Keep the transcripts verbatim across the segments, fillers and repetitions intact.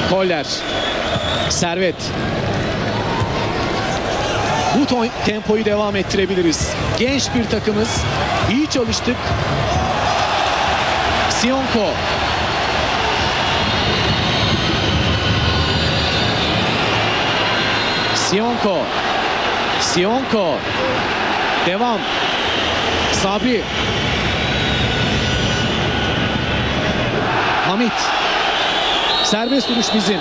Koller. Servet. Bu tempoyu devam ettirebiliriz. Genç bir takımız. İyi çalıştık. Sionko. Sionko. Sionko. Devam. Sabri. Hamit. Serbest vuruş bizim.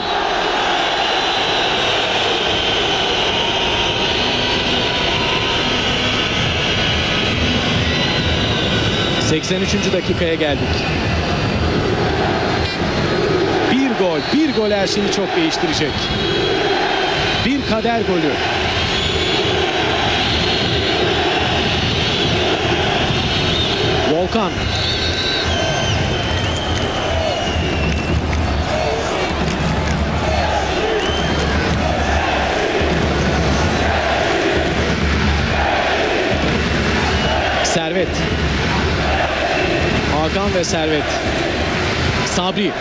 seksen üçüncü dakikaya geldik. Bir gol, bir gol her şeyi çok değiştirecek. Bir kader golü. Volkan. Servet. Hakan ve Servet. Sabri.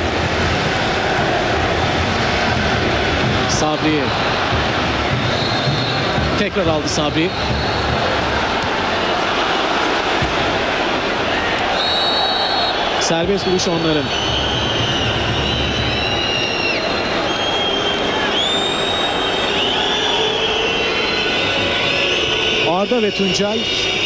Sabri. Tekrar aldı Sabri. Serbest vuruş onların. Arda ve Tuncay